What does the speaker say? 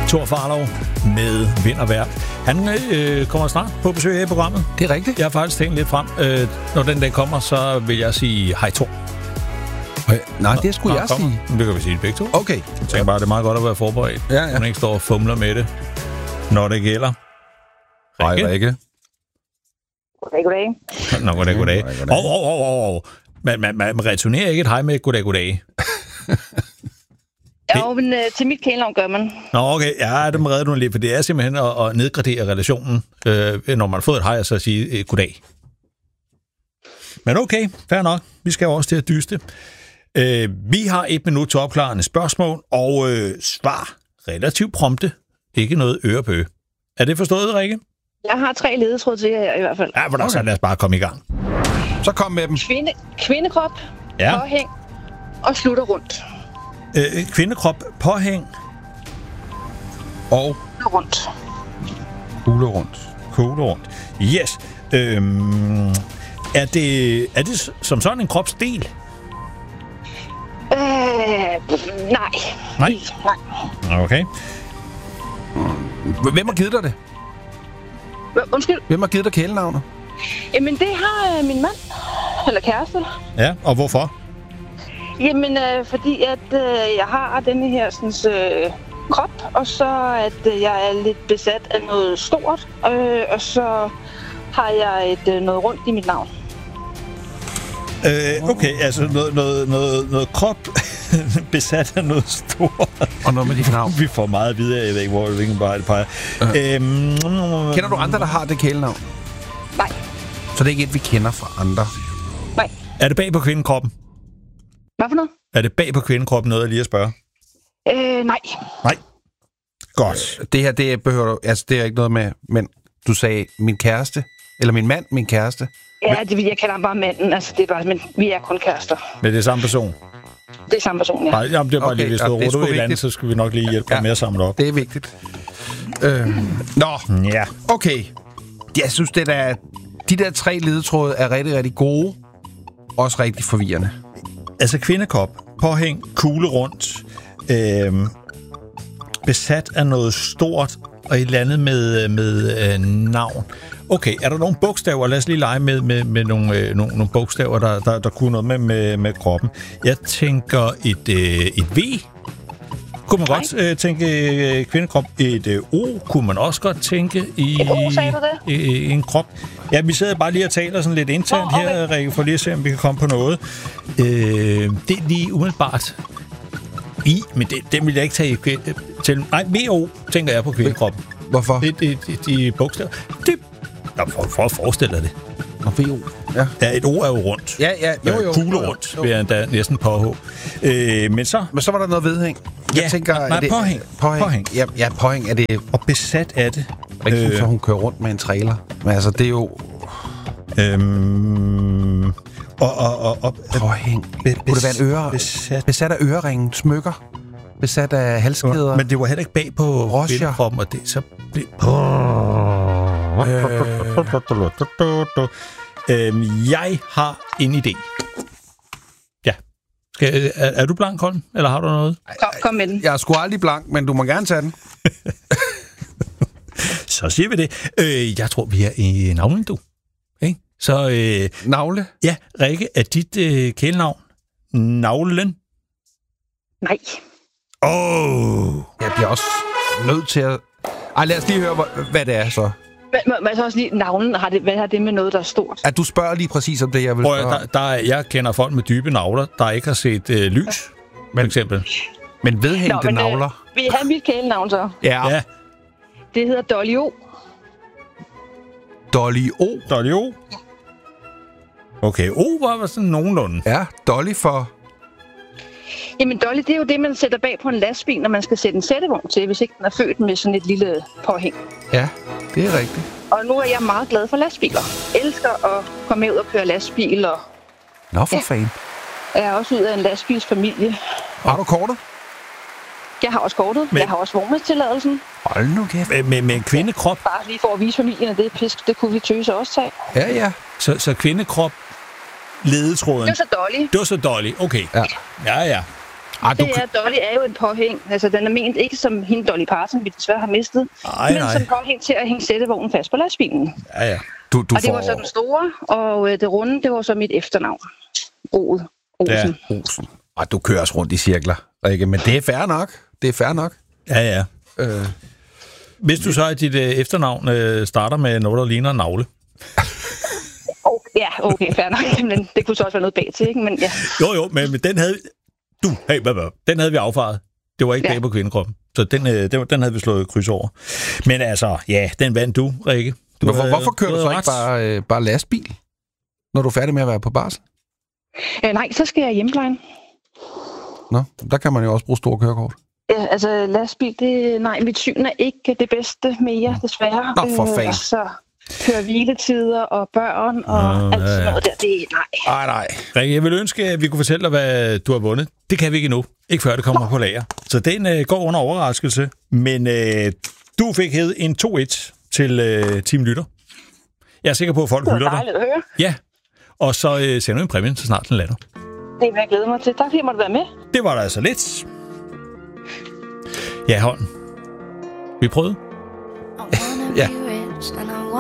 Thor Farlov med Vind og Vejr. Han kommer snart på besøg her i programmet. Det er rigtigt. Jeg har faktisk tænkt lidt frem. Når den dag kommer, så vil jeg sige hej Thor. Nej, det skulle jeg sige. Det kan vi sige begge to. Okay. Jeg tænker bare, det er meget godt at være forberedt. Ja. Man ikke står og fumler med det, når det gælder. Hej, Rikke. Goddag. Nå, goddag. Man returnerer ikke et hej med goddag. Jo, men til mit kælenavn gør man. Nå, okay. Ja, det må redde du lidt, for det er simpelthen at nedgradere relationen, når man får et hej, og så sige goddag. Men okay, fair nok. Vi skal også til at dyste. Vi har 1 minut til opklarende spørgsmål, og svar relativt prompte. Ikke noget ørebøge. Er det forstået, Rikke? Jeg har 3 ledetråd til jer i hvert fald. Ja, så lad os bare komme i gang. Så kom med dem. Kvindekrop, påhæng og slutter rundt. Kvindekrop, påhæng og rundt. Kugle rundt. Yes. Er det som sådan en kropsdel? Nej. Okay. Hvem har givet dig det? Undskyld? Hvem har givet dig kælenavnet? Jamen, det har min mand. Eller kæreste. Ja, og hvorfor? Jamen, fordi at jeg har denne her sådan, krop, og så at jeg er lidt besat af noget stort, og så har jeg noget rundt i mit navn. Okay, altså noget krop besat af noget stort. Og noget med dit navn. Vi får meget videre, jeg ved ikke, hvor hvilken bare det peger. Kender du andre, der har det kælenavn? Nej. Så det er ikke et, vi kender fra andre? Nej. Er det bag på kvindekroppen? Hvad for noget? Er det bag på kvindekroppen noget, jeg lige at spørge? Nej. Nej. Godt. Det her, det behøver du... Altså, det er ikke noget med... Men du sagde min kæreste? Eller min mand, min kæreste? Ja, jeg kalder ham bare manden. Altså, det er bare... Men vi er kun kærester. Men det er samme person? Det er samme person, ja. Nej, jamen, det er bare lige, hvis du er rodet ud i landet, så skal vi nok lige hjælpe dig med at samle op. Det er vigtigt. Ja. Okay. Jeg synes, det der... De der 3 ledetråde er rigtig, rigtig gode. Også rigtig forvirrende. Altså kvindekop, påhæng, kugle rundt, besat af noget stort, og et eller andet med navn. Okay, er der nogle bogstaver? Lad os lige lege med nogle bogstaver, der kunne noget med kroppen. Jeg tænker et V. Kunne man godt tænke kvindekrop. Et O kunne man også godt tænke i en krop. Ja, vi sidder bare lige og taler sådan lidt internt her, Rikke, for lige at se, om vi kan komme på noget. Det er lige umiddelbart men det vil jeg ikke tage til. Nej, VO tænker jeg på kvindekroppen. Hvorfor? De bogstaver. For at forestille dig det. Og VO. Ja, et O er jo rundt. Ja. Jo. Kugle rundt, vil jeg da næsten påhå. Men så var der noget vedhæng. Jeg tænker, påhæng. Ja, påhæng er det... Og besat af det. Rigtig, hun kører rundt med en trailer. Men altså, det er jo... Påhæng. Kunne det være en øre? Besat af øreringen, smykker. Besat af halskæder. Men det var heller ikke bag på kvindekroppen, og det så blev... Jeg har en idé. Ja. Er du blank, Holm? Eller har du noget? Kom med den. Jeg er sgu aldrig blank, men du må gerne tage den. Så siger vi det. Jeg tror, vi er i navlen, du. Ikke? Så, Navle? Ja, Rikke, er dit kælenavn Navlen? Nej. Jeg bliver også nødt til at... lad os lige høre, hvad det er så. Men så også lige navlen, hvad har det med noget, der er stort? At du spørger lige præcis om det, jeg vil spørge. Jeg kender folk med dybe navler, der ikke har set lys, for eksempel. Men vedhængte navler? Vil I have mit kælenavn så? Ja. Det hedder Dolly O. Dolly O? Okay, O var sådan nogenlunde. Ja, Dolly for... Jamen Dolly, det er jo det, man sætter bag på en lastbil, når man skal sætte en sættevogn til, hvis ikke den er født med sådan et lille påhæng. Ja, det er rigtigt. Og nu er jeg meget glad for lastbiler. Elsker at komme ud og køre lastbiler. Nå, for fanden. Jeg er også ud af en lastbilsfamilie. Har du kortet? Jeg har også kortet. Jeg har også vognmandstilladelsen. Hold nu kæft. Med en kvindekrop? Bare lige for at vise familien, at det er pisk. Det kunne vi tøse også tage. Ja. Så kvindekrop, ledetråden. Det var så Dolly. Okay. Ja. Dolly er jo en påhæng. Altså, den er ment ikke som hende Dolly Parton, vi desværre har mistet, men som påhæng til at hænge sættevognen fast på lastbilen. Ja. Og det var så den store, og det runde, det var så mit efternavn. Olsen. Ja, Olsen. Og du kører også rundt i cirkler, Rikke, men det er fair nok. Ja. Hvis du så, at dit efternavn starter med noget, der ligner en navle. Okay, fair nok. Men det kunne så også være noget bag til, ikke? Men ja. Jo, men den havde... Den havde vi affaret. Det var ikke bag på kvindekroppen. Så den havde vi slået kryds over. Men altså, ja, den vandt du, Rikke. Hvorfor kører du så ikke bare lastbil, når du er færdig med at være på barsel? Nej, så skal jeg hjemmeplejen. Nå, der kan man jo også bruge store kørekort. Ja, altså lastbil, mit syn er ikke det bedste mere, desværre. Nå, for fanden. Så kører hviletider og børn og alt sådan noget der, Nej. Rikke, jeg vil ønske, at vi kunne fortælle dig, hvad du har vundet. Det kan vi ikke endnu. Ikke før det kommer på lager. Så den går under overraskelse. Men du fik hævet en 2-1 til Team Lytter. Jeg er sikker på, at folk hylder dig. Det var dejligt at høre. Ja, og så sender du en præmie, så snart den lander. Det vil jeg glæde mig til. Tak fordi jeg måtte være med. Det var der altså lidt. Ja, hånden. Vi prøvede. Ja.